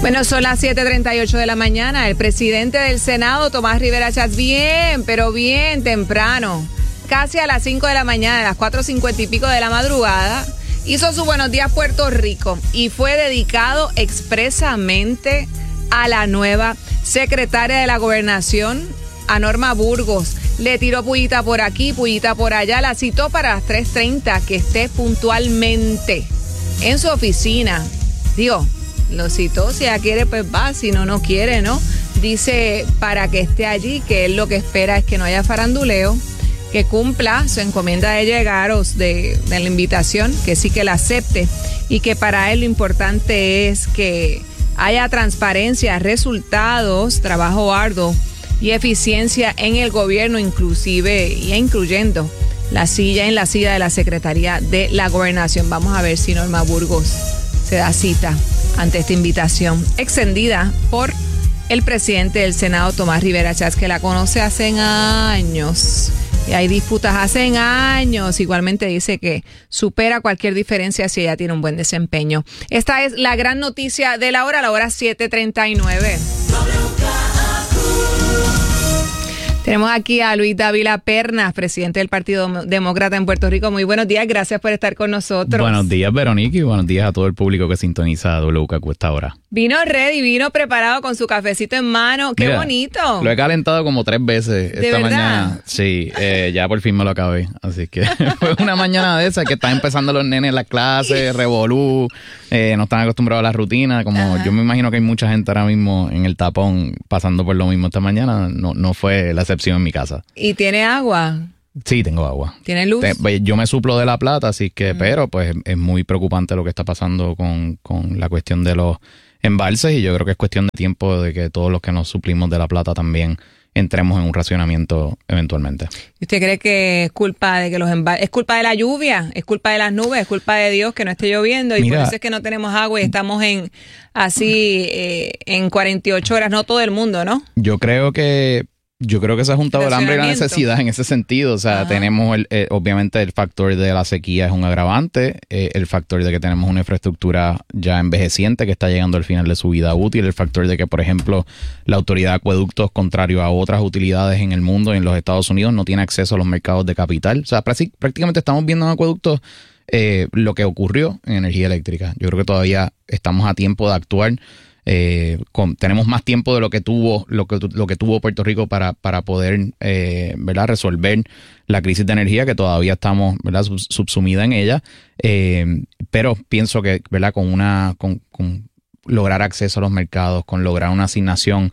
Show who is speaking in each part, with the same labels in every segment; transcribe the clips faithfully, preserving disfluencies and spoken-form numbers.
Speaker 1: Bueno, son las siete treinta y ocho de la mañana. El presidente del Senado, Tomás Rivera Schatz, bien, pero bien temprano, casi a las cinco de la mañana, a las cuatro cincuenta y pico de la madrugada, hizo su Buenos Días Puerto Rico y fue dedicado expresamente a la nueva secretaria de la Gobernación, a Norma Burgos. Le tiró pullita por aquí, pullita por allá, la citó para las tres treinta, que esté puntualmente en su oficina. Digo, lo citó, si ella quiere pues va, si no, no quiere, ¿no? Dice para que esté allí, que él lo que espera es que no haya faranduleo, que cumpla su encomienda de llegar o de, de la invitación, que sí que la acepte, y que para él lo importante es que haya transparencia, resultados, trabajo arduo y eficiencia en el gobierno, inclusive y incluyendo la silla en la silla de la Secretaría de la Gobernación. Vamos a ver si Norma Burgos se da cita ante esta invitación extendida por el presidente del Senado, Tomás Rivera Schatz, que la conoce hace años. Y hay disputas hace años. Igualmente dice que supera cualquier diferencia si ella tiene un buen desempeño. Esta es la gran noticia de la hora, la hora siete treinta y nueve. Tenemos aquí a Luis Dávila Pernas, presidente del Partido Demócrata en Puerto Rico. Muy buenos días, gracias por estar con nosotros.
Speaker 2: Buenos días, Verónica, y buenos días a todo el público que sintoniza W K Q a esta hora.
Speaker 1: Vino ready, vino preparado con su cafecito en mano. ¡Qué Mira, bonito!
Speaker 2: Lo he calentado como tres veces esta
Speaker 1: verdad?
Speaker 2: mañana. Sí, eh, ya por fin me lo acabé. Así que fue una mañana de esas que están empezando los nenes en las clases, revolú, eh, no están acostumbrados a la rutina. Como Ajá. Yo me imagino que hay mucha gente ahora mismo en el tapón pasando por lo mismo esta mañana. No, no fue la excepción en mi casa.
Speaker 1: ¿Y tiene agua?
Speaker 2: Sí, tengo agua.
Speaker 1: ¿Tiene luz?
Speaker 2: Te, yo me suplo de La Plata, así que, mm. pero pues es muy preocupante lo que está pasando con, con la cuestión de los embalses, y yo creo que es cuestión de tiempo de que todos los que nos suplimos de La Plata también entremos en un racionamiento eventualmente.
Speaker 1: ¿Y usted cree que es culpa de que los embalses, es culpa de la lluvia, es culpa de las nubes, es culpa de Dios que no esté lloviendo y Mira, por eso es que no tenemos agua y estamos en así eh, en cuarenta y ocho horas, no todo el mundo, ¿no?
Speaker 2: Yo creo que Yo creo que se ha juntado el hambre y la necesidad en ese sentido. O sea, Ajá. tenemos, el, eh, obviamente, el factor de la sequía es un agravante, eh, el factor de que tenemos una infraestructura ya envejeciente que está llegando al final de su vida útil, el factor de que, por ejemplo, la autoridad de acueductos, contrario a otras utilidades en el mundo y en los Estados Unidos, no tiene acceso a los mercados de capital. O sea, prácticamente estamos viendo en acueductos eh, lo que ocurrió en energía eléctrica. Yo creo que todavía estamos a tiempo de actuar. Eh, con, tenemos más tiempo de lo que tuvo lo que, lo que tuvo Puerto Rico para, para poder eh, ¿verdad? resolver la crisis de energía, que todavía estamos, ¿verdad? Sub, subsumida en ella, eh, pero pienso que, ¿verdad? con una con, con lograr acceso a los mercados, con lograr una asignación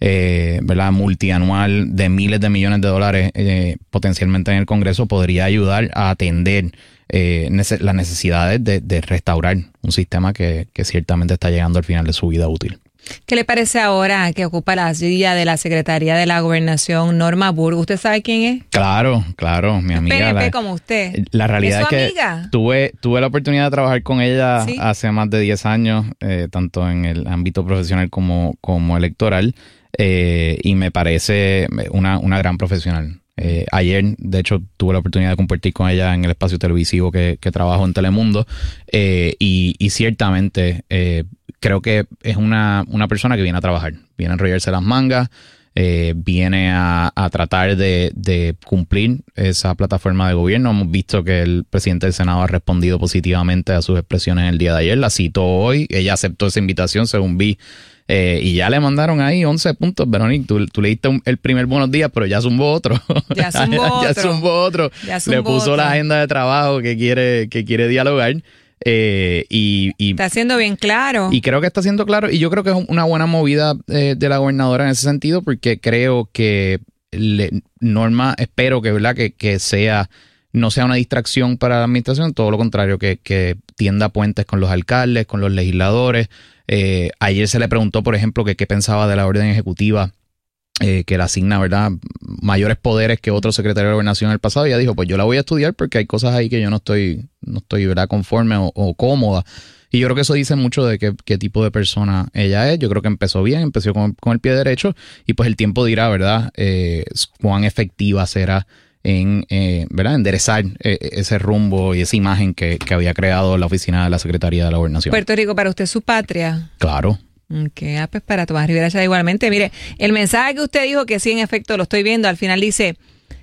Speaker 2: eh, ¿verdad? multianual de miles de millones de dólares eh, potencialmente en el Congreso, podría ayudar a atender Eh, nece- las necesidades de, de restaurar un sistema que, que ciertamente está llegando al final de su vida útil.
Speaker 1: ¿Qué le parece ahora que ocupa la silla de la Secretaría de la Gobernación, Norma Burgos? ¿Usted sabe quién es?
Speaker 2: Claro, claro, mi amiga.
Speaker 1: P N P
Speaker 2: la,
Speaker 1: como usted.
Speaker 2: La realidad
Speaker 1: ¿Es,
Speaker 2: es,
Speaker 1: su
Speaker 2: que
Speaker 1: amiga?
Speaker 2: tuve tuve la oportunidad de trabajar con ella
Speaker 1: ¿Sí?
Speaker 2: hace más de diez años, eh, tanto en el ámbito profesional como, como electoral, eh, y me parece una, una gran profesional. Eh, ayer, de hecho, tuve la oportunidad de compartir con ella en el espacio televisivo que, que trabajo en Telemundo, eh, y, y ciertamente eh, creo que es una, una persona que viene a trabajar, viene a enrollarse las mangas, eh, viene a, a tratar de, de cumplir esa plataforma de gobierno. Hemos visto que el presidente del Senado ha respondido positivamente a sus expresiones el día de ayer, la citó hoy, ella aceptó esa invitación según vi. Eh, y ya le mandaron ahí once puntos, Verónica. Tú, tú le diste un, el primer buenos días, pero ya zumbó otro.
Speaker 1: Ya zumbó otro.
Speaker 2: ya zumbó otro.
Speaker 1: Ya zumbó
Speaker 2: le puso
Speaker 1: otro.
Speaker 2: la agenda de trabajo que quiere, que quiere dialogar. Eh, y, y
Speaker 1: está siendo bien claro.
Speaker 2: Y creo que está siendo claro. Y yo creo que es una buena movida eh, de la gobernadora en ese sentido, porque creo que le, Norma, espero que, ¿verdad? que, que sea... no sea una distracción para la administración, todo lo contrario, que, que tienda puentes con los alcaldes, con los legisladores. Eh, ayer se le preguntó, por ejemplo, que qué pensaba de la orden ejecutiva eh, que le asigna, ¿verdad?, mayores poderes que otro secretario de Gobernación en el pasado. Y ella dijo, pues yo la voy a estudiar porque hay cosas ahí que yo no estoy, no estoy, ¿verdad?, conforme o, o cómoda. Y yo creo que eso dice mucho de qué, qué tipo de persona ella es. Yo creo que empezó bien, empezó con, con el pie derecho, y pues el tiempo dirá, ¿verdad?, eh, cuán efectiva será en eh, ¿verdad? enderezar eh, ese rumbo y esa imagen que, que había creado la oficina de la Secretaría de la Gobernación.
Speaker 1: Puerto Rico, para usted es su patria.
Speaker 2: Claro,
Speaker 1: Ok, ah, pues para Tomás Rivera Chats igualmente. Mire, el mensaje que usted dijo, que sí, en efecto, lo estoy viendo, al final dice,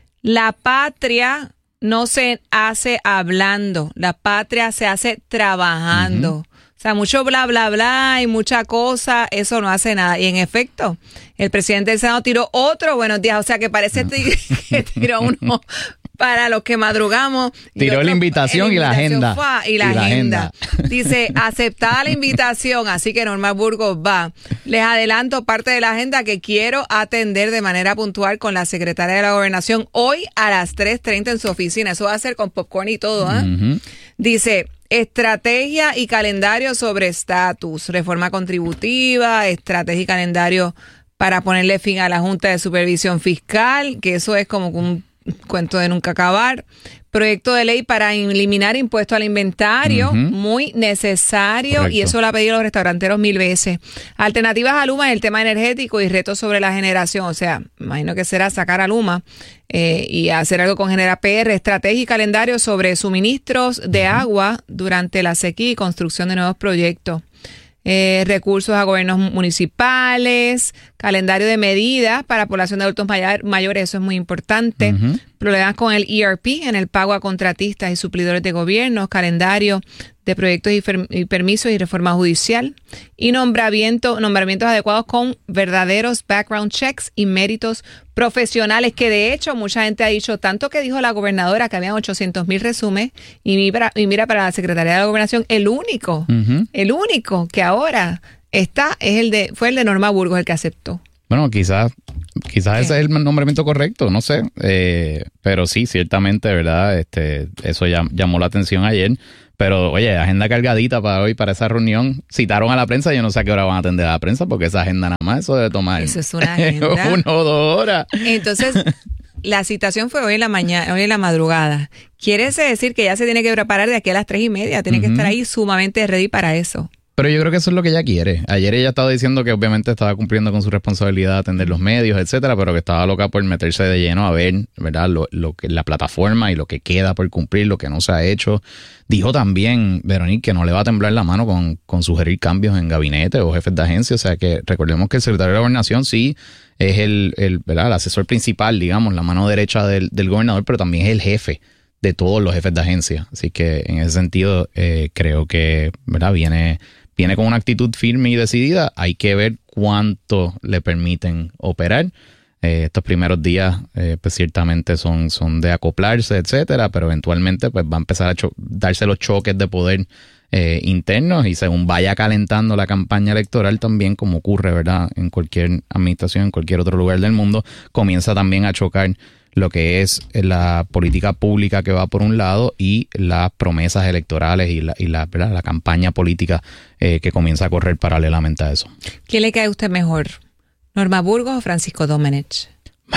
Speaker 1: la patria no se hace hablando, la patria se hace trabajando. Uh-huh. O sea, mucho bla, bla, bla y mucha cosa, eso no hace nada. Y en efecto, el presidente del Senado tiró otro buenos días, o sea que parece que tiró uno para los que madrugamos.
Speaker 2: Tiró otro, la invitación, y la agenda.
Speaker 1: Fue, y la, y la agenda. agenda. Dice, aceptada la invitación, así que Norma Burgos va. Les adelanto parte de la agenda que quiero atender de manera puntual con la secretaria de la Gobernación hoy a las tres treinta en su oficina. Eso va a ser con popcorn y todo, ¿eh? Uh-huh. Dice, estrategia y calendario sobre estatus, reforma contributiva, estrategia y calendario para ponerle fin a la Junta de Supervisión Fiscal, que eso es como un cuento de nunca acabar. Proyecto de ley para eliminar impuestos al inventario, uh-huh. muy necesario. Correcto. Y eso lo ha pedido los restauranteros mil veces. Alternativas a Luma en el tema energético y retos sobre la generación. O sea, imagino que será sacar a Luma eh, y hacer algo con Genera P R. Estrategia y calendario sobre suministros de uh-huh. agua durante la sequía y construcción de nuevos proyectos. Eh, recursos a gobiernos municipales, calendario de medidas para población de adultos mayor, mayores, eso es muy importante. Uh-huh. Problemas con el E R P en el pago a contratistas y suplidores de gobiernos, calendario de proyectos y, fer- y permisos y reforma judicial y nombramiento, nombramientos adecuados con verdaderos background checks y méritos profesionales, que de hecho mucha gente ha dicho, tanto que dijo la gobernadora que habían ochocientos mil resúmenes y mira, y mira para la Secretaría de la Gobernación, el único, uh-huh. el único que ahora está es el de, fue el de Norma Burgos, el que aceptó.
Speaker 2: Bueno, quizás quizás ese es el nombramiento correcto, no sé, eh, pero sí, ciertamente, ¿verdad? Este, eso ya, llamó la atención ayer. Pero, oye, agenda cargadita para hoy, para esa reunión. Citaron a la prensa, yo no sé a qué hora van a atender a la prensa, porque esa agenda nada más, eso debe tomar.
Speaker 1: Eso es una agenda.
Speaker 2: Una o dos horas.
Speaker 1: Entonces, la citación fue hoy en la mañana, hoy en la madrugada. Quiere decir que ya se tiene que preparar de aquí a las tres y media, tiene uh-huh. que estar ahí sumamente ready para eso.
Speaker 2: Pero yo creo que eso es lo que ella quiere. Ayer ella estaba diciendo que obviamente estaba cumpliendo con su responsabilidad de atender los medios, etcétera, pero que estaba loca por meterse de lleno a ver, ¿verdad? Lo, lo que la plataforma y lo que queda por cumplir, lo que no se ha hecho. Dijo también, Veronique, que no le va a temblar la mano con, con sugerir cambios en gabinete o jefes de agencia. O sea que recordemos que el secretario de la Gobernación sí es el, el, ¿verdad? el asesor principal, digamos, la mano derecha del, del gobernador, pero también es el jefe de todos los jefes de agencia. Así que en ese sentido eh, creo que, ¿verdad? Viene... Viene con una actitud firme y decidida. Hay que ver cuánto le permiten operar. Eh, estos primeros días, eh, pues ciertamente son, son de acoplarse, etcétera, pero eventualmente pues va a empezar a cho- darse los choques de poder eh, internos y según vaya calentando la campaña electoral también, como ocurre, ¿verdad? En cualquier administración, en cualquier otro lugar del mundo, comienza también a chocar lo que es la política pública que va por un lado y las promesas electorales y la, y la, ¿verdad? la campaña política eh, que comienza a correr paralelamente a eso.
Speaker 1: ¿Quién le cae a usted mejor, Norma Burgos o Francisco Domenech?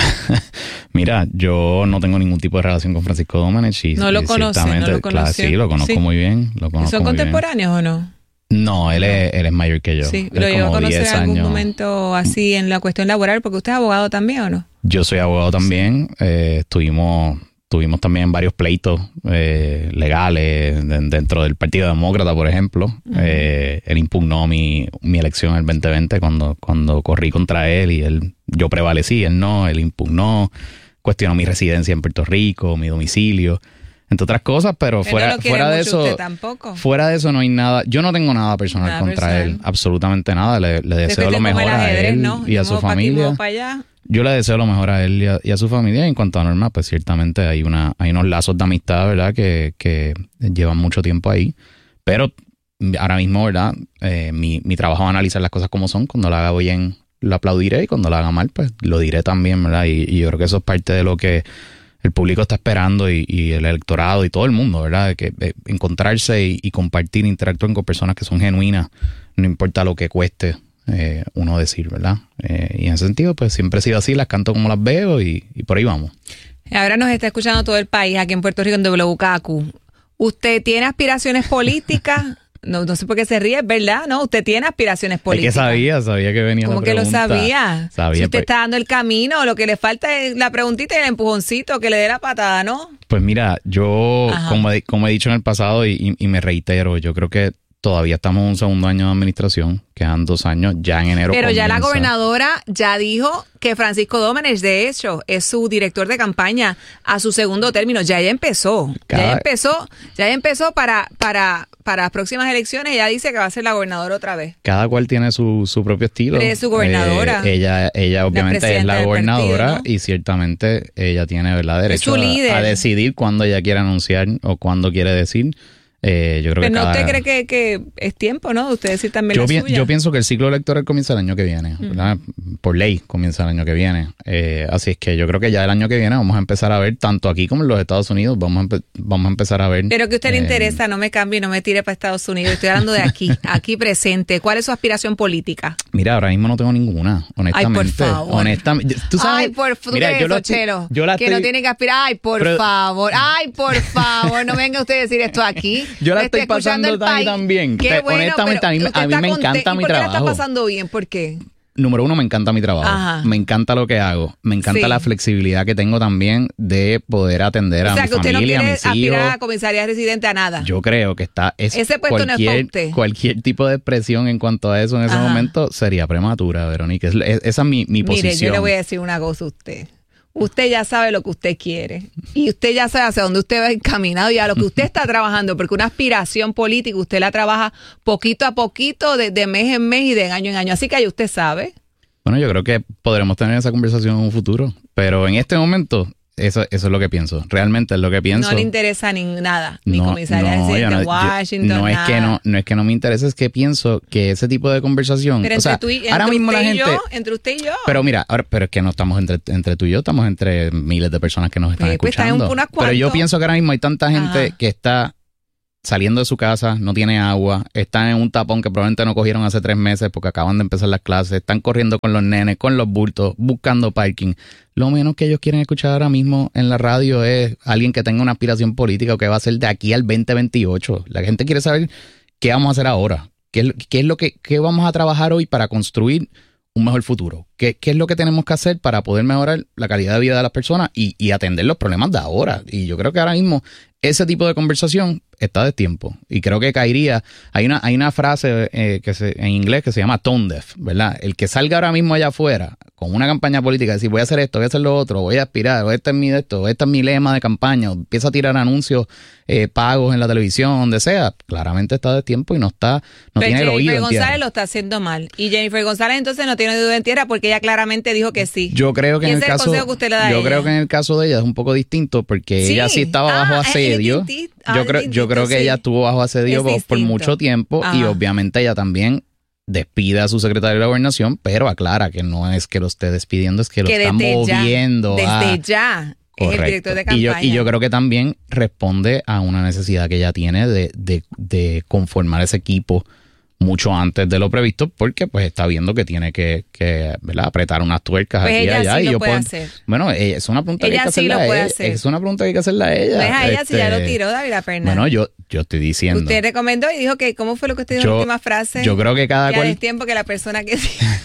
Speaker 2: Mira, yo no tengo ningún tipo de relación con Francisco Domenech. Y,
Speaker 1: no lo
Speaker 2: y
Speaker 1: conoce, no lo conoce.
Speaker 2: Claro, sí, lo conozco sí. muy bien. Lo conozco
Speaker 1: ¿Son
Speaker 2: muy
Speaker 1: contemporáneos
Speaker 2: bien.
Speaker 1: o no?
Speaker 2: No, él, no. Es, él es mayor que yo.
Speaker 1: Sí, lo llegó a conocer en algún momento así en la cuestión laboral, porque usted es abogado también, ¿o no?
Speaker 2: Yo soy abogado también. Sí. Eh, estuvimos, tuvimos también varios pleitos eh, legales de, dentro del Partido Demócrata, por ejemplo. Uh-huh. Eh, él impugnó mi, mi elección en el veinte veinte cuando, cuando corrí contra él y él, yo prevalecí, él no, él impugnó, cuestionó mi residencia en Puerto Rico, mi domicilio. Entre otras cosas, pero fuera,
Speaker 1: no
Speaker 2: fuera de eso, fuera de eso no hay nada. Yo no tengo nada personal nada contra personal. él, absolutamente nada. Le, le deseo lo mejor a ajedrez, él ¿no? y a su familia. Yo le deseo lo mejor a él y a, y a su familia. Y en cuanto a Norma, pues ciertamente hay una, hay unos lazos de amistad, ¿verdad? Que, que llevan mucho tiempo ahí. Pero ahora mismo, ¿verdad? Eh, mi, mi trabajo es analizar las cosas como son. Cuando la haga bien, lo aplaudiré, y cuando la haga mal, pues lo diré también, ¿verdad? Y, y yo creo que eso es parte de lo que el público está esperando y, y el electorado y todo el mundo, ¿verdad? Que eh, encontrarse y, y compartir, interactuar con personas que son genuinas, no importa lo que cueste eh, uno decir, ¿verdad? Eh, y en ese sentido, pues siempre he sido así, las canto como las veo y, y por ahí vamos.
Speaker 1: Ahora nos está escuchando todo el país, aquí en Puerto Rico, en W K Q. ¿Usted tiene aspiraciones políticas? No, no sé por qué se ríe, ¿verdad? No, usted tiene aspiraciones políticas.
Speaker 2: Es que sabía, sabía que venía la pregunta.
Speaker 1: ¿Cómo que lo sabía?
Speaker 2: Sabía.
Speaker 1: Si usted
Speaker 2: pues,
Speaker 1: está dando el camino, lo que le falta es la preguntita y el empujoncito, que le dé la patada, ¿no?
Speaker 2: Pues mira, yo, como he, como he dicho en el pasado y, y, y me reitero, yo creo que todavía estamos en un segundo año de administración, quedan dos años, ya en enero
Speaker 1: Pero
Speaker 2: comienza.
Speaker 1: Ya la gobernadora ya dijo que Francisco Dómenes, de hecho, es su director de campaña a su segundo término. Ya ella empezó, Cada... ya empezó, ya empezó para, para, para las próximas elecciones. Ella dice que va a ser la gobernadora otra vez.
Speaker 2: Cada cual tiene su, su propio estilo.
Speaker 1: Es su gobernadora.
Speaker 2: Eh, ella, ella obviamente
Speaker 1: la
Speaker 2: es la gobernadora
Speaker 1: partido, ¿no?
Speaker 2: Y ciertamente ella tiene, ¿verdad?, derecho a, a decidir cuándo ella quiere anunciar o cuándo quiere decir. Eh, yo creo
Speaker 1: Pero
Speaker 2: que
Speaker 1: no
Speaker 2: cada...
Speaker 1: usted cree que, que es tiempo, ¿no? Usted decir también
Speaker 2: yo,
Speaker 1: la
Speaker 2: pi-
Speaker 1: suya.
Speaker 2: yo pienso que el ciclo electoral comienza el año que viene, ¿verdad? Mm. Por ley comienza el año que viene. Eh, así es que yo creo que ya el año que viene vamos a empezar a ver, tanto aquí como en los Estados Unidos, vamos a, empe- vamos a empezar a ver.
Speaker 1: Pero que a usted
Speaker 2: eh,
Speaker 1: le interesa, no me cambie, no me tire para Estados Unidos. Estoy hablando de aquí, aquí presente. ¿Cuál es su aspiración política?
Speaker 2: Mira, ahora mismo no tengo ninguna, honestamente.
Speaker 1: Ay, por favor.
Speaker 2: Honestamente. ¿Tú sabes?
Speaker 1: Ay, por favor.
Speaker 2: Mira, yo lo estoy,
Speaker 1: Chelo,
Speaker 2: yo la
Speaker 1: que
Speaker 2: estoy,
Speaker 1: no tiene que aspirar. Ay, por
Speaker 2: pero,
Speaker 1: favor. Ay, por favor. No venga usted a decir esto aquí.
Speaker 2: Yo la estoy pasando tan también.
Speaker 1: Qué bueno,
Speaker 2: honestamente, a mí, a mí me encanta mi trabajo.
Speaker 1: ¿Y por qué la está pasando bien? ¿Por qué?
Speaker 2: Número uno, me encanta mi trabajo.
Speaker 1: Ajá.
Speaker 2: Me encanta lo que hago. Me encanta sí. la flexibilidad que tengo también de poder atender
Speaker 1: o sea,
Speaker 2: a mi
Speaker 1: que usted
Speaker 2: familia,
Speaker 1: no
Speaker 2: a mis hijos.
Speaker 1: aspirar a comisaría residente a nada.
Speaker 2: Yo creo que está es
Speaker 1: ese puesto
Speaker 2: cualquier,
Speaker 1: no es para usted.
Speaker 2: Cualquier tipo de expresión en cuanto a eso en ese Ajá. momento sería prematura, Verónica. Es, es, esa es mi, mi
Speaker 1: Mire,
Speaker 2: posición.
Speaker 1: Mire, yo le voy a decir una cosa a usted. Usted ya sabe lo que usted quiere y usted ya sabe hacia dónde usted va encaminado y a lo que usted está trabajando, porque una aspiración política usted la trabaja poquito a poquito, de, de mes en mes y de año en año. Así que ahí usted sabe.
Speaker 2: Bueno, yo creo que podremos tener esa conversación en un futuro, pero en este momento eso, eso es lo que pienso. Realmente es lo que pienso.
Speaker 1: No le interesa ni nada, ni
Speaker 2: no,
Speaker 1: comisaría
Speaker 2: no,
Speaker 1: residente
Speaker 2: no,
Speaker 1: en Washington,
Speaker 2: yo, no
Speaker 1: nada.
Speaker 2: es que no, no es que no me interese, es que pienso que ese tipo de conversación,
Speaker 1: pero
Speaker 2: o sea,
Speaker 1: entre tú y,
Speaker 2: ahora
Speaker 1: entre
Speaker 2: mismo
Speaker 1: usted
Speaker 2: la
Speaker 1: y
Speaker 2: gente,
Speaker 1: yo, entre usted y yo.
Speaker 2: Pero mira, ahora, pero es que no estamos entre, entre tú y yo, estamos entre miles de personas que nos están
Speaker 1: pues, pues
Speaker 2: escuchando.
Speaker 1: Está en
Speaker 2: pero yo pienso que ahora mismo hay tanta gente
Speaker 1: Ajá.
Speaker 2: que está saliendo de su casa, no tiene agua, están en un tapón que probablemente no cogieron hace tres meses porque acaban de empezar las clases, están corriendo con los nenes, con los bultos, buscando parking. Lo menos que ellos quieren escuchar ahora mismo en la radio es alguien que tenga una aspiración política o que va a ser de aquí al veinte veintiocho. La gente quiere saber qué vamos a hacer ahora, qué es, qué es lo que qué vamos a trabajar hoy para construir un mejor futuro. ¿Qué, ¿Qué es lo que tenemos que hacer para poder mejorar la calidad de vida de las personas y, y atender los problemas de ahora? Y yo creo que ahora mismo ese tipo de conversación está de tiempo. Y creo que caería... Hay una, hay una frase eh, que se, en inglés que se llama tone deaf, ¿verdad? El que salga ahora mismo allá afuera con una campaña política, decir voy a hacer esto, voy a hacer lo otro, voy a aspirar, este es mi, esto, este es mi lema de campaña, o empieza a tirar anuncios eh, pagos en la televisión, donde sea, claramente está de tiempo y no está, no
Speaker 1: Pero
Speaker 2: tiene el oído
Speaker 1: Jennifer
Speaker 2: en
Speaker 1: González
Speaker 2: tierra.
Speaker 1: lo está haciendo mal. Y Jennifer González entonces no tiene duda en tierra porque ella claramente dijo que sí.
Speaker 2: Yo creo que
Speaker 1: y
Speaker 2: en
Speaker 1: ese
Speaker 2: el
Speaker 1: es
Speaker 2: caso,
Speaker 1: el consejo que usted le da a
Speaker 2: yo
Speaker 1: ella.
Speaker 2: creo que en el caso de ella es un poco distinto porque
Speaker 1: Sí.
Speaker 2: ella sí estaba
Speaker 1: Ah,
Speaker 2: bajo
Speaker 1: es
Speaker 2: asedio.
Speaker 1: distinto. Ah,
Speaker 2: yo
Speaker 1: es
Speaker 2: creo, yo
Speaker 1: distinto,
Speaker 2: creo que
Speaker 1: sí.
Speaker 2: ella estuvo bajo asedio
Speaker 1: Es
Speaker 2: por, por
Speaker 1: distinto.
Speaker 2: mucho tiempo
Speaker 1: Ajá.
Speaker 2: y obviamente ella también despide a su secretario de la gobernación, pero aclara que no es que lo esté despidiendo, es que lo
Speaker 1: que
Speaker 2: está
Speaker 1: desde
Speaker 2: moviendo.
Speaker 1: Ya,
Speaker 2: a...
Speaker 1: desde ya es el director de
Speaker 2: y yo,
Speaker 1: campaña.
Speaker 2: y yo creo que también responde a una necesidad que ella tiene de, de, de conformar ese equipo mucho antes de lo previsto, porque pues está viendo que tiene que, que ¿verdad? apretar unas tuercas
Speaker 1: Pues
Speaker 2: aquí y
Speaker 1: ella
Speaker 2: allá.
Speaker 1: sí
Speaker 2: y
Speaker 1: lo
Speaker 2: yo
Speaker 1: puede
Speaker 2: puedo,
Speaker 1: hacer.
Speaker 2: Bueno, eh, es una pregunta
Speaker 1: Ella
Speaker 2: que hay que
Speaker 1: sí
Speaker 2: hacerle
Speaker 1: lo
Speaker 2: a
Speaker 1: puede
Speaker 2: ella.
Speaker 1: hacer.
Speaker 2: Es una pregunta que hay que hacerle a ella.
Speaker 1: Deja a ella si ya lo
Speaker 2: Este,
Speaker 1: tiró, David la perna.
Speaker 2: Bueno, yo, yo estoy diciendo.
Speaker 1: Usted recomendó y dijo que, ¿cómo fue lo que usted dijo en
Speaker 2: Yo-
Speaker 1: la última frase?
Speaker 2: yo creo que cada
Speaker 1: Ya
Speaker 2: cual-
Speaker 1: es tiempo que la persona que...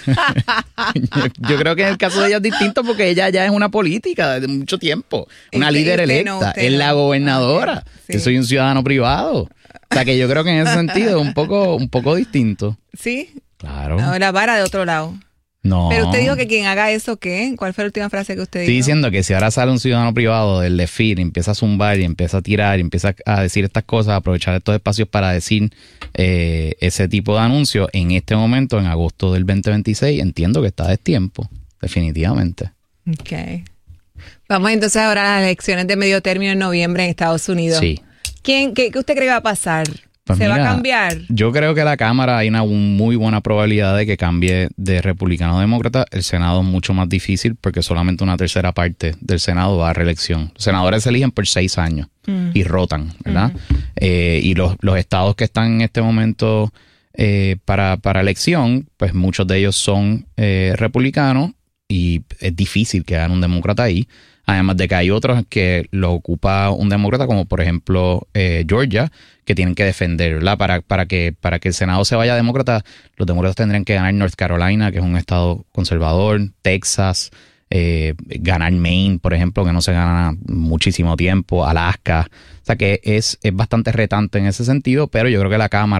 Speaker 2: yo, yo creo que en el caso de ella es distinto porque ella ya es una política de mucho tiempo. Una
Speaker 1: Usted-
Speaker 2: líder
Speaker 1: usted
Speaker 2: electa.
Speaker 1: no, usted
Speaker 2: es
Speaker 1: no.
Speaker 2: la gobernadora.
Speaker 1: Ok, sí.
Speaker 2: Yo soy un ciudadano privado. O sea que yo creo que en ese sentido es un poco, un poco distinto.
Speaker 1: ¿Sí?
Speaker 2: Claro.
Speaker 1: Ahora vara de otro lado.
Speaker 2: No.
Speaker 1: Pero usted dijo que quien haga eso, ¿qué? ¿Cuál fue la última frase que usted
Speaker 2: Estoy
Speaker 1: dijo?
Speaker 2: diciendo que si ahora sale un ciudadano privado del desfile, empieza a zumbar y empieza a tirar y empieza a decir estas cosas, a aprovechar estos espacios para decir eh, ese tipo de anuncios, en este momento, en agosto del veinte veintiséis, entiendo que está a destiempo, definitivamente.
Speaker 1: Ok. Vamos entonces ahora a las elecciones de medio término en noviembre en Estados Unidos.
Speaker 2: Sí.
Speaker 1: ¿Quién, qué, qué usted cree que va a pasar?
Speaker 2: Pues
Speaker 1: ¿Se va
Speaker 2: mira,
Speaker 1: a cambiar?
Speaker 2: Yo creo que la Cámara hay una muy buena probabilidad de que cambie de republicano a demócrata. El Senado es mucho más difícil porque solamente una tercera parte del Senado va a reelección. Los senadores se eligen por seis años
Speaker 1: Mm.
Speaker 2: y rotan, ¿verdad? Eh, y los, los estados que están en este momento eh, para, para elección, pues muchos de ellos son eh, republicanos y es difícil que hagan un demócrata ahí. Además de que hay otros que lo ocupa un demócrata, como por ejemplo eh, Georgia, que tienen que defender, ¿verdad? Para, para, que, para que el Senado se vaya demócrata, los demócratas tendrían que ganar North Carolina, que es un estado conservador, Texas, eh, ganar Maine, por ejemplo, que no se gana muchísimo tiempo, Alaska. O sea que es, es bastante retante en ese sentido, pero yo creo que la Cámara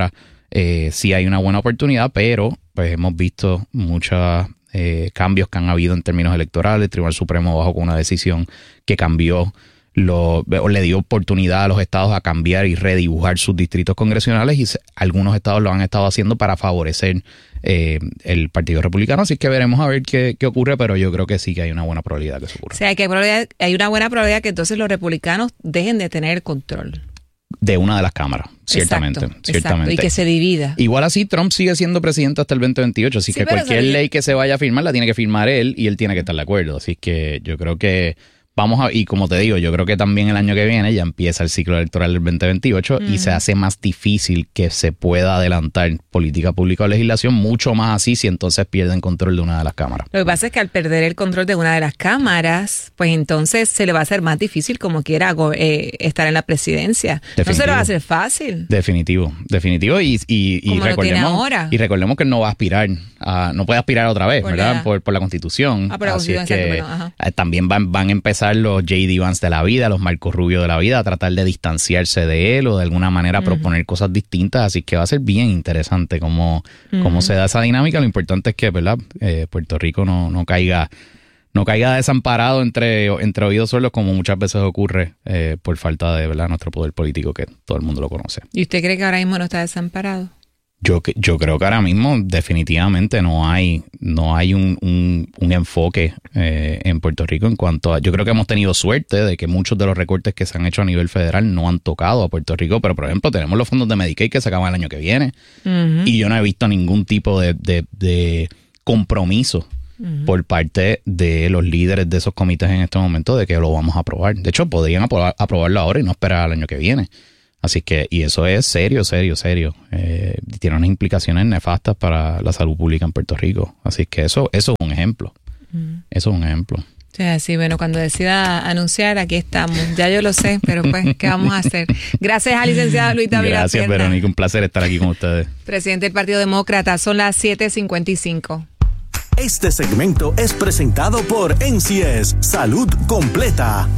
Speaker 2: eh, sí hay una buena oportunidad, pero pues hemos visto muchos eh, cambios que han habido en términos electorales. El Tribunal Supremo bajó con una decisión que cambió, lo, o le dio oportunidad a los estados a cambiar y redibujar sus distritos congresionales, y algunos estados lo han estado haciendo para favorecer eh, el Partido Republicano. Así que veremos a ver qué, qué ocurre, pero yo creo que sí que hay una buena probabilidad que eso ocurra.
Speaker 1: O sea, que hay, probabilidad, hay una buena probabilidad que entonces los republicanos dejen de tener control
Speaker 2: de una de las cámaras, ciertamente,
Speaker 1: exacto,
Speaker 2: ciertamente.
Speaker 1: Exacto, y que se divida.
Speaker 2: Igual así, Trump sigue siendo presidente hasta el veinte veintiocho, así sí, que cualquier ley que se vaya a firmar la tiene que firmar él y él tiene que estar de acuerdo. Así que yo creo que vamos a, y como te digo, yo creo que también el año que viene ya empieza el ciclo electoral del veinte veintiocho mm. y se hace más difícil que se pueda adelantar política pública o legislación, mucho más así si entonces pierden control de una de las cámaras.
Speaker 1: Lo que pasa es que al perder el control de una de las cámaras, pues entonces se le va a hacer más difícil como quiera eh, estar en la presidencia. Definitivo. No se le va a hacer fácil.
Speaker 2: Definitivo, definitivo y, y, y recordemos ahora. y recordemos que no va a aspirar, a, no puede aspirar otra vez, por ¿verdad? La, por, por la Constitución.
Speaker 1: Ah, por la
Speaker 2: así
Speaker 1: Constitución,
Speaker 2: es que,
Speaker 1: pero, ajá.
Speaker 2: También van, van a empezar los J D Vance de la vida, los Marco Rubio de la vida, a tratar de distanciarse de él o de alguna manera uh-huh. proponer cosas distintas, así que va a ser bien interesante cómo, uh-huh. cómo se da esa dinámica. Lo importante es que, ¿verdad? Eh, Puerto Rico no, no caiga no caiga desamparado entre, entre oídos sordos, como muchas veces ocurre eh, por falta de, ¿verdad?, nuestro poder político, que todo el mundo lo conoce.
Speaker 1: ¿Y usted cree que ahora mismo no está desamparado?
Speaker 2: Yo, yo creo que ahora mismo definitivamente no hay no hay un, un, un enfoque eh, en Puerto Rico en cuanto a... Yo creo que hemos tenido suerte de que muchos de los recortes que se han hecho a nivel federal no han tocado a Puerto Rico, pero por ejemplo tenemos los fondos de Medicaid que se acaban el año que viene uh-huh. y yo no he visto ningún tipo de, de, de compromiso uh-huh. por parte de los líderes de esos comités en este momento de que lo vamos a aprobar. De hecho, podrían aprobar, aprobarlo ahora y no esperar al año que viene. Así que, y eso es serio, serio, serio. Eh, tiene unas implicaciones nefastas para la salud pública en Puerto Rico. Así que eso, eso es un ejemplo. Mm. Eso es un ejemplo.
Speaker 1: Sí, sí, bueno, cuando decida anunciar, aquí estamos. Ya yo lo sé, pero pues, ¿qué vamos a hacer? Gracias a licenciada Luis Dávila.
Speaker 2: Gracias, Verónica. Un placer estar aquí con ustedes.
Speaker 1: Presidente del Partido Demócrata, son las siete cincuenta y cinco.
Speaker 3: Este segmento es presentado por N C S Salud Completa.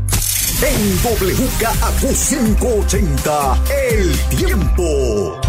Speaker 3: En W K A Q quinientos ochenta, El Tiempo.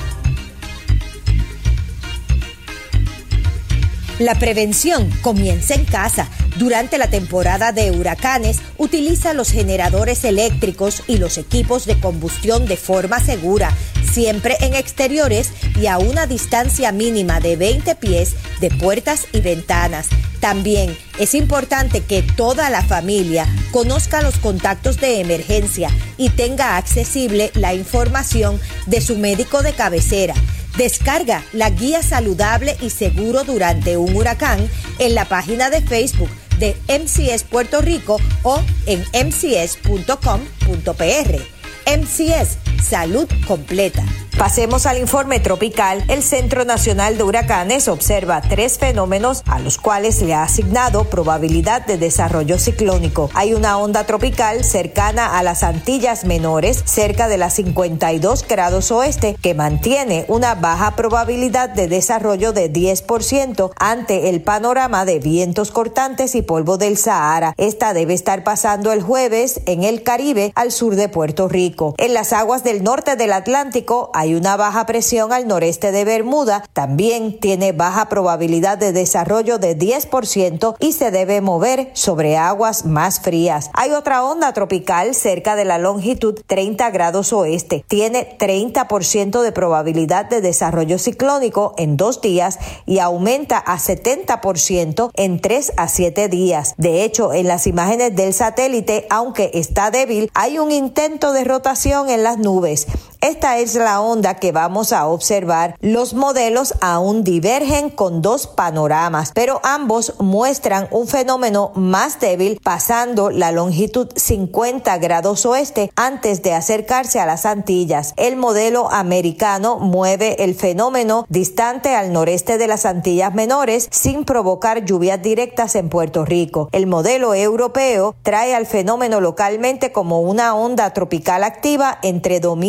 Speaker 4: La prevención comienza en casa. Durante la temporada de huracanes, utiliza los generadores eléctricos y los equipos de combustión de forma segura, siempre en exteriores y a una distancia mínima de veinte pies de puertas y ventanas. También es importante que toda la familia conozca los contactos de emergencia y tenga accesible la información de su médico de cabecera. Descarga la guía saludable y seguro durante un huracán en la página de Facebook de M C S Puerto Rico o en m c s punto com punto p r. M C S, Salud Completa. Pasemos al informe tropical. El Centro Nacional de Huracanes observa tres fenómenos a los cuales le ha asignado probabilidad de desarrollo ciclónico. Hay una onda tropical cercana a las Antillas Menores, cerca de las cincuenta y dos grados oeste, que mantiene una baja probabilidad de desarrollo de diez por ciento ante el panorama de vientos cortantes y polvo del Sahara. Esta debe estar pasando el jueves en el Caribe al sur de Puerto Rico. En las aguas del norte del Atlántico hay una baja presión al noreste de Bermuda, también tiene baja probabilidad de desarrollo de diez por ciento y se debe mover sobre aguas más frías. Hay otra onda tropical cerca de la longitud treinta grados oeste, tiene treinta por ciento de probabilidad de desarrollo ciclónico en dos días y aumenta a setenta por ciento en tres a siete días. De hecho, en las imágenes del satélite, aunque está débil, hay un intento de rotación en las nubes. Esta es la onda que vamos a observar. Los modelos aún divergen con dos panoramas, pero ambos muestran un fenómeno más débil pasando la longitud cincuenta grados oeste antes de acercarse a las Antillas. El modelo americano mueve el fenómeno distante al noreste de las Antillas Menores sin provocar lluvias directas en Puerto Rico. El modelo europeo trae al fenómeno localmente como una onda tropical activa entre domingo a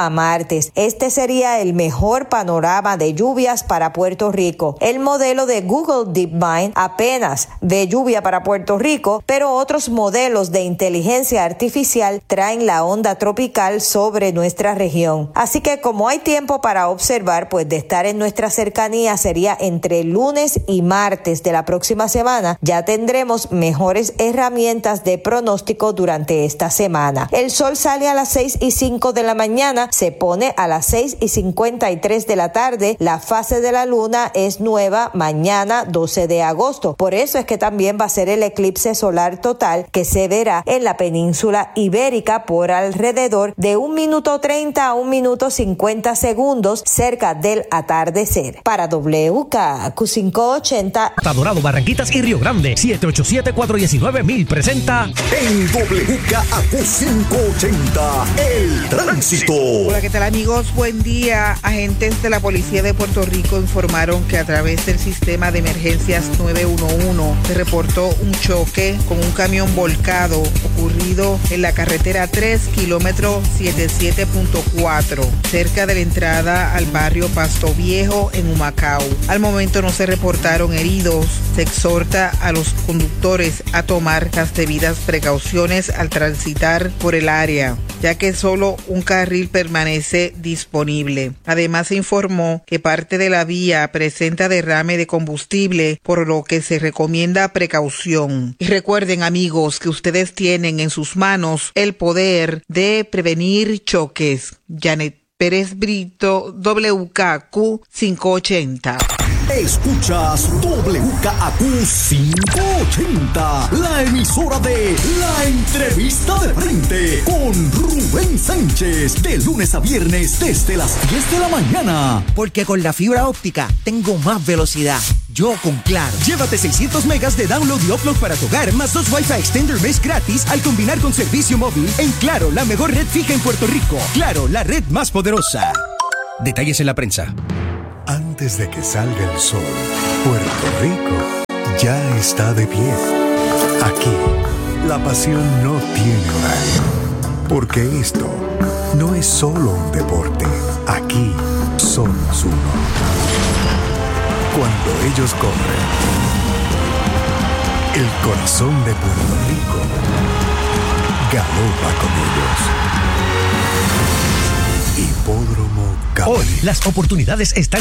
Speaker 4: a martes. Este sería el mejor panorama de lluvias para Puerto Rico. El modelo de Google DeepMind apenas ve lluvia para Puerto Rico, pero otros modelos de inteligencia artificial traen la onda tropical sobre nuestra región. Así que como hay tiempo para observar, pues de estar en nuestra cercanía sería entre lunes y martes de la próxima semana. Ya tendremos mejores herramientas de pronóstico durante esta semana. El sol sale a las seis y cinco de la mañana, se pone a las seis y cincuenta y tres de la tarde. La fase de la luna es nueva mañana doce de agosto. Por eso es que también va a ser el eclipse solar total que se verá en la península ibérica por alrededor de un minuto treinta a un minuto cincuenta segundos cerca del atardecer. Para W K Q quinientos ochenta,
Speaker 5: Dorado, Barranquitas y Río Grande, siete ocho siete, cuatro uno nueve, mil presenta
Speaker 3: en W K Q quinientos ochenta, el tránsito.
Speaker 6: Hola, ¿qué tal amigos? Buen día. Agentes de la Policía de Puerto Rico informaron que a través del sistema de emergencias nueve uno uno se reportó un choque con un camión volcado ocurrido en la carretera tres, kilómetro setenta y siete punto cuatro, cerca de la entrada al barrio Pasto Viejo en Humacao. Al momento no se reportaron heridos. Se exhorta a los conductores a tomar las debidas precauciones al transitar por el área, ya que solo un carril permanece disponible. Además, se informó que parte de la vía presenta derrame de combustible, por lo que se recomienda precaución. Y recuerden, amigos, que ustedes tienen en sus manos el poder de prevenir choques. Janet Pérez Brito, W K Q quinientos ochenta.
Speaker 3: Escuchas W K Q quinientos ochenta, la emisora de La Entrevista de Frente con Rubén Sánchez, de lunes a viernes desde las diez de la mañana.
Speaker 7: Porque con la fibra óptica tengo más velocidad. Yo con Claro.
Speaker 8: Llévate seiscientos megas de download y upload para tu hogar, más dos Wi-Fi Extender Mesh gratis al combinar con servicio móvil en Claro, la mejor red fija en Puerto Rico. Claro, la red más poderosa. Detalles en la prensa.
Speaker 9: Antes de que salga el sol, Puerto Rico ya está de pie. Aquí, la pasión no tiene horario, porque esto no es solo un deporte. Aquí somos uno. Cuando ellos corren, el corazón de Puerto Rico galopa con ellos. Hipódromo Camarero.
Speaker 5: Hoy las oportunidades están